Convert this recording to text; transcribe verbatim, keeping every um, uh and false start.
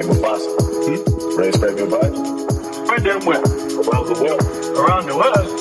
Mombasa. Hmm? Ready to spread good vibes? Spread them where? Around the world. Around the world.